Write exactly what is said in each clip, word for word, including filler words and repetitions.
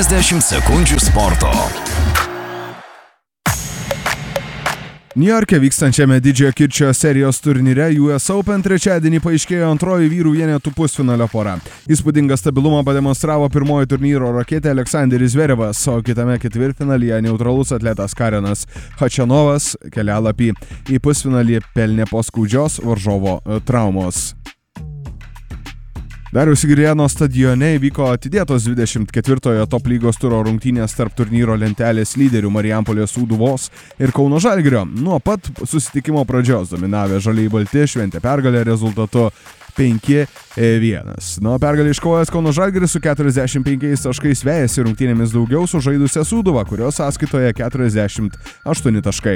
devyniasdešimt sekundžių sporto. Niujorke vykstančiame didžiojo kirčio serijos turnyre U S Open trečiadienį paaiškėjo antroji vyrų vienetų pusfinalio pora. Įspūdingą stabilumą pademonstravo pirmoji turnyro raketė Aleksanderis Zverevas, o kitame ketvirtfinalyje neutralus atletas Karenas Khachanovas kelialapį į pusfinalį pelnė po skaudžios varžovo traumos. Dariaus ir Girėno stadione įvyko atidėtos dvidešimt ketvirtojo top lygos turo rungtynės tarp turnyro lentelės lyderių Marijampolės Sūduvos ir Kauno Žalgirio. Nuo pat susitikimo pradžios dominavę žaliai balti šventė pergalę rezultatu penki vienas. Nuo pergalę iškovojęs Kauno Žalgiris su keturiasdešimt penkiais taškais vejasi rungtynėmis daugiau sužaidusią Sūduvą, kurios sąskaitoje keturiasdešimt aštuoni taškai.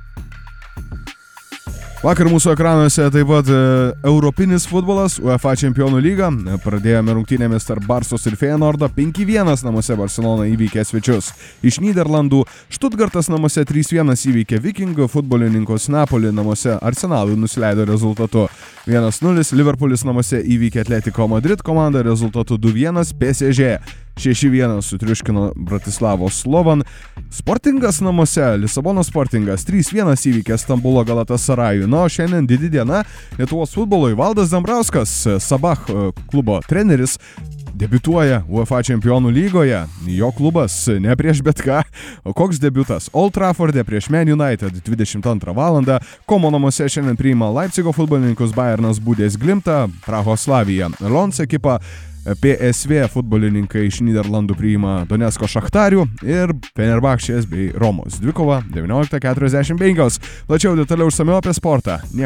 Vakar mūsų ekranuose taip pat e, europinis futbolas, UEFA Čempionų lyga. Pradėjome rungtynėmis tarp Barsos ir Feyenoordo. penki vienas namuose Barcelona įveikė svečius iš Nyderlandų. Stuttgartas namuose trys vienas įveikė Viking, futbolininkus Napoli namuose Arsenalui nusileido rezultatu vienas nulis. Liverpoolis namuose įveikė Atletico Madrid komandą rezultatu du vienas. P S G šeši vienas sutriuškino Bratislavos Slovan. Sportingas namuose, Lisabono Sportingas trys vienas įveikė Stambulo Galatasarajų. Na, o šiandien didi diena Lietuvos futbolui. Valdas Dambrauskas, Sabah klubo treneris, debiutuoja UEFA Čempionų lygoje. Jo klubas ne prieš bet ką. O koks debiutas? Old Trafforde prieš Man United dvidešimt antrą valandą. Komo namuose šiandien priima Leipzigo futbolininkus Bayernas Budės Glimtą, Prahos Slavija Lons ekipą. P S V futbolininkai iš Nyderlandų priima Donecko Šachtarių ir Fenerbahčės bei Romos dvikova devynioliktą keturiasdešimt penkios. Plačiau detaliau išsamiau apie sportą.